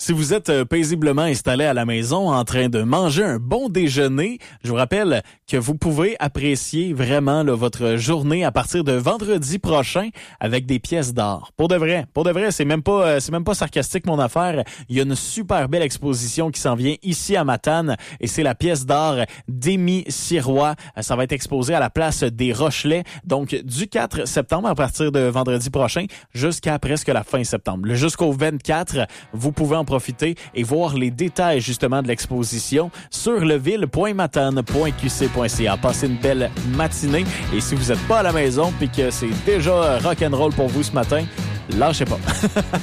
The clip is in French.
Si vous êtes paisiblement installé à la maison en train de manger un bon déjeuner, je vous rappelle que vous pouvez apprécier vraiment là, votre journée à partir de vendredi prochain avec des pièces d'art. Pour de vrai, c'est même pas sarcastique mon affaire. Il y a une super belle exposition qui s'en vient ici à Matane et c'est la pièce d'art d'Émy Sirois. Ça va être exposé à la place des Rochelais, donc du 4 septembre à partir de vendredi prochain jusqu'à presque la fin septembre. Jusqu'au 24, vous pouvez en profiter et voir les détails justement de l'exposition sur leville.matane.qc.ca. Passez une belle matinée et si vous n'êtes pas à la maison puis que c'est déjà rock'n'roll pour vous ce matin, lâchez pas.